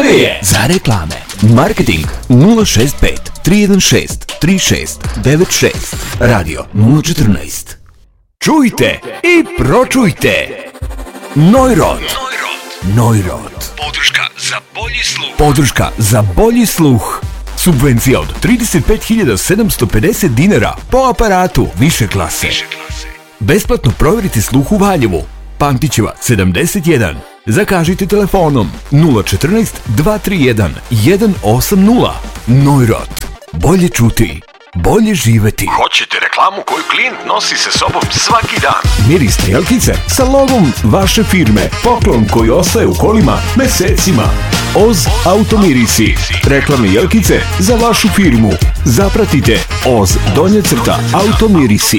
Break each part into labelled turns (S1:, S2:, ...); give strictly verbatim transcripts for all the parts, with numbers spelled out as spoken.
S1: Vreme je za reklame. Marketing nula šest pet tri jedan šest tri šest devet šest. Radio nula četrnaest. Čujte i pročujte. Neurot. Neurot. Podrška za bolji sluh. Podrška za bolji sluh. Subvencija od trideset pet hiljada sedamsto pedeset dinara po aparatu više klase. Besplatno provjerite sluh u Valjevu. Pantićeva sedamdeset jedan. Zakažite telefonom nula četrnaest dva tri jedan jedan osam nula. Neurot. Bolje čuti. Bolje živeti.
S2: Hoćete reklamu koju klijent nosi sa sobom svaki dan?
S1: Miris jelkice sa logom vaše firme. Poklon koji ostaje u kolima mesecima. Oz Automirisi. Reklamne jelkice za vašu firmu. Zapratite Oz donja crta Automirisi.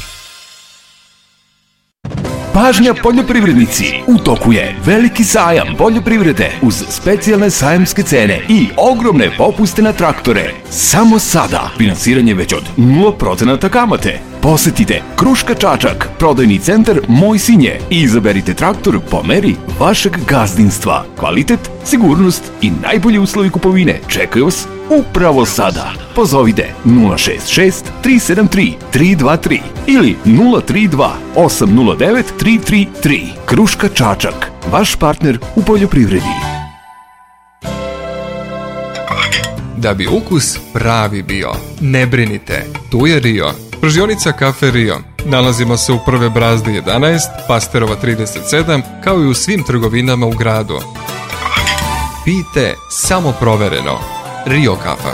S1: Pažnja poljoprivrednici, u toku je veliki sajam poljoprivrede uz specijalne sajamske cene i ogromne popuste na traktore. Samo sada, finansiranje već od nula procenata kamate. Posetite Kruška Čačak, prodajni centar Moj Sinje i izaberite traktor po meri vašeg gazdinstva. Kvalitet, sigurnost i najbolji uslovi kupovine čekaju vas upravo sada. Pozovite nula šest šest tri sedam tri tri dva tri ili nula tri dva osam nula devet tri tri tri. Kruška Čačak, vaš partner u poljoprivredi.
S3: Da bi ukus pravi bio, ne brinite, tu je Rio. Pržionica Kafe Rio. Nalazimo se u Prve Brazde jedanaest, Pasterova trideset sedam, kao i u svim trgovinama u gradu. Pijte samo provereno. Rio kafa.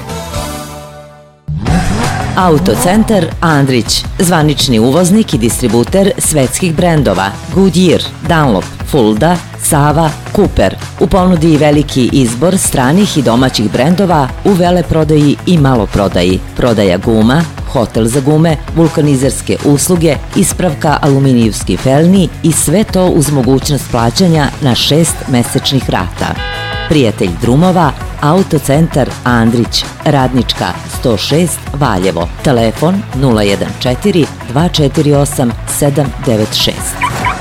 S4: Autocentar Andrić, zvanični uvoznik i distributer svetskih brendova Goodyear, Dunlop, Fulda, Sava, Cooper. U ponudi i veliki izbor stranih i domaćih brendova u veleprodaji i maloprodaji. Prodaja guma, hotel za gume, vulkanizerske usluge, ispravka aluminijevskih felni i sve to uz mogućnost plaćanja na šest mesečnih rata. Prijatelj drumova, Autocentar Andrić, Radnička sto šest Valjevo. Telefon nula jedan četiri dva četiri osam sedam devet šest.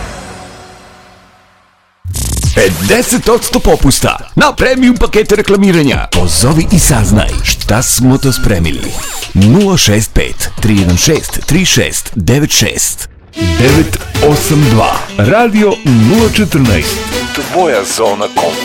S1: pedeset posto popusta na premium pakete reklamiranja. Pozovi i saznaj šta smo to spremili. nula šest pet tri jedan šest tri šest devet šest devet osam dva. Radio nula četrnaest.
S2: Tvoja zona kom.